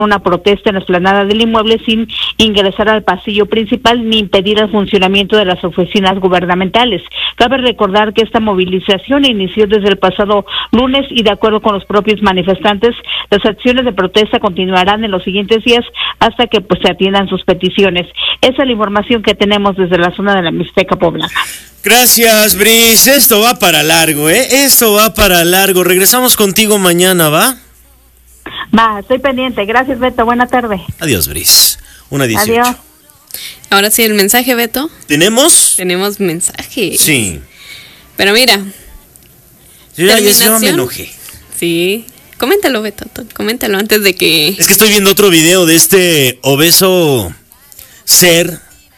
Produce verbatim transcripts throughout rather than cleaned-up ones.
una protesta en la explanada del inmueble sin ingresar al pasillo principal ni impedir el funcionamiento de las oficinas gubernamentales. Cabe recordar que esta movilización inició desde el pasado lunes y, de acuerdo con los propios manifestantes, las acciones de protesta continuarán en los siguientes días hasta que pues se atiendan sus peticiones. Esa es la información que tenemos desde la zona de la Mixteca Poblana. Gracias, Bris. Esto va para largo, ¿eh? Esto va para largo. Regresamos contigo mañana, ¿va? Va, estoy pendiente. Gracias, Beto. Buena tarde. Adiós, Bris. Una dieciocho. Adiós. Ahora sí, el mensaje, Beto. ¿Tenemos? Tenemos mensaje. Sí. Pero mira. Yo ya, ya me enojé. Sí. Coméntalo, Beto. Coméntalo antes de que... Es que estoy viendo otro video de este obeso ser.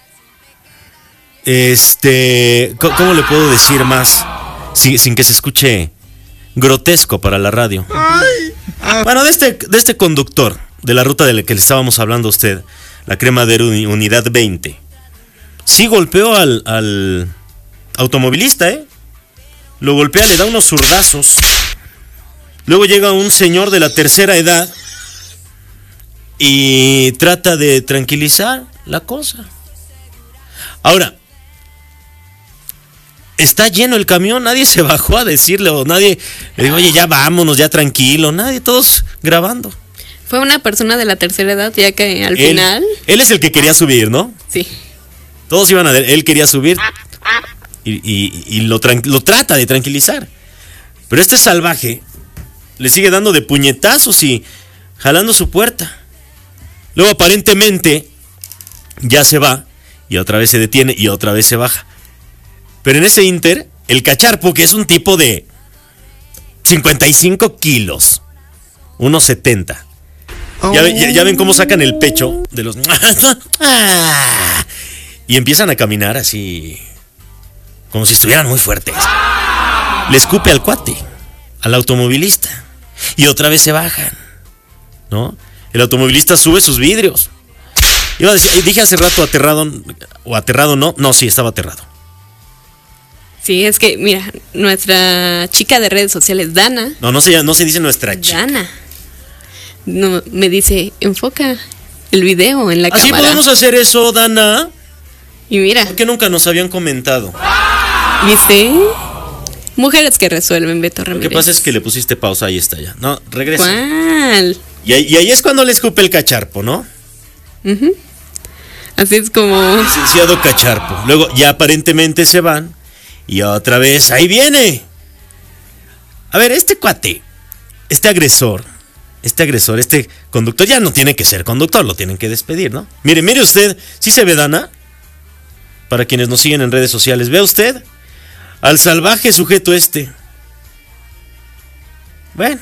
Este... ¿Cómo le puedo decir más? Sin, sin que se escuche grotesco para la radio. Ay. Bueno, de este, de este conductor de la ruta de la que le estábamos hablando a usted, la Cremadero Unidad veinte, sí golpeó al, al automovilista, ¿eh? Lo golpea, le da unos zurdazos. Luego llega un señor de la tercera edad y trata de tranquilizar la cosa. Ahora, está lleno el camión, nadie se bajó a decirle, o nadie le dijo, oye, ya vámonos, ya tranquilo, nadie, todos grabando. Fue una persona de la tercera edad, ya que al él, final... Él es el que quería subir, ¿no? Sí. Todos iban a ver, él quería subir y, y, y lo, lo trata de tranquilizar. Pero este salvaje le sigue dando de puñetazos y jalando su puerta. Luego aparentemente ya se va y otra vez se detiene y otra vez se baja. Pero en ese inter, el cacharpo, que es un tipo de cincuenta y cinco kilos, uno setenta. Ya, ya, ya ven cómo sacan el pecho de los... Y empiezan a caminar así, como si estuvieran muy fuertes. Le escupe al cuate, al automovilista, y otra vez se bajan, ¿no? El automovilista sube sus vidrios. Iba a decir, dije hace rato aterrado, o aterrado no, no, sí, estaba aterrado. Sí, es que, mira, nuestra chica de redes sociales, Dana. No, no se, no se dice nuestra chica. Dana. No, me dice, enfoca el video en la ¿Así cámara. ¿Así podemos hacer eso, Dana? Y mira. ¿Por qué nunca nos habían comentado? ¿Viste? Mujeres que resuelven, Beto Ramírez. Lo que pasa es que le pusiste pausa, ahí está ya. No, regresa. ¿Cuál? Y ahí, y ahí es cuando le escupe el cacharpo, ¿no? Uh-huh. Así es como... Licenciado Cacharpo. Luego ya aparentemente se van y otra vez, ahí viene. A ver, este cuate, este agresor, este agresor, este conductor, ya no tiene que ser conductor, lo tienen que despedir, ¿no? Mire, mire usted, ¿sí se ve, Dana? Para quienes nos siguen en redes sociales, ¿ve usted? Al salvaje sujeto este. Bueno.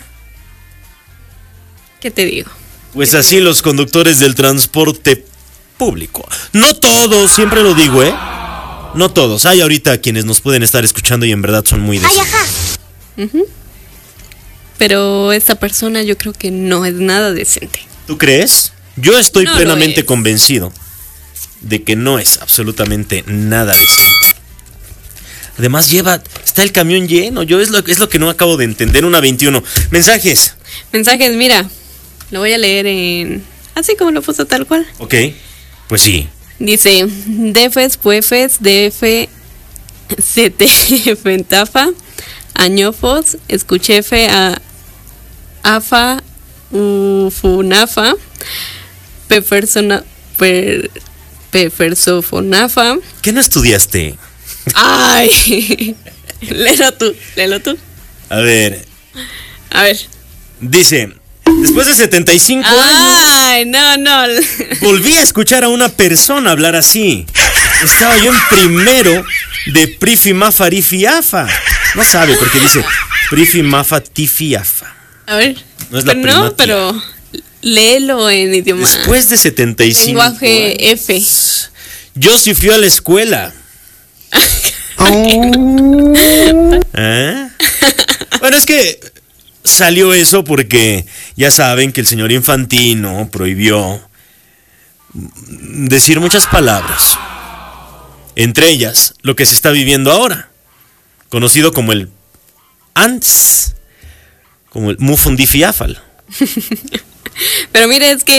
¿Qué te digo? Pues así los conductores del transporte público. No todos, siempre lo digo, ¿eh? No todos. Hay ahorita quienes nos pueden estar escuchando y en verdad son muy decentes. Uh-huh. Pero esta persona yo creo que no es nada decente. ¿Tú crees? Yo estoy no plenamente convencido de que no es absolutamente nada decente. Además lleva, está el camión lleno. Yo es lo, es lo que no acabo de entender. Una veintiuno. Mensajes. Mensajes, mira. Lo voy a leer en... así como lo puso tal cual. Ok, pues sí. Dice, Defes, Puefes, D F, C T, Fentafa, Añofos, Escuchefe, a, Afa, Ufunafa, Pefersona, per, Pefersofonafa. ¿Qué no estudiaste? Ay, léelo tú, léelo tú. A ver. A ver. Dice... Después de setenta y cinco años. Ay, no, no. Volví a escuchar a una persona hablar así. Estaba yo en primero de Prifimafarifiafa. No sabe porque dice Prifimafatifiafa. A ver. No es la pero primatia. No, pero léelo en idioma. Después de setenta y cinco lenguaje años, F. yo sí fui a la escuela. ¿Eh? Bueno, es que salió eso porque ya saben que el señor Infantino prohibió decir muchas palabras, entre ellas lo que se está viviendo ahora, conocido como el A N T S, como el Mufundifiafal. Pero mire, es que